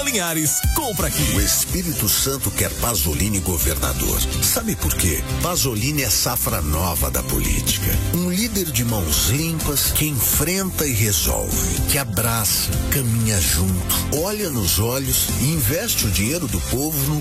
Linhares, compra aqui. O Espírito Santo quer Pasolini governador. Sabe por quê? Pasolini é safra nova da política. Um líder de mãos limpas que enfrenta e resolve, que abraça, caminha junto, olha nos olhos e investe o dinheiro do povo no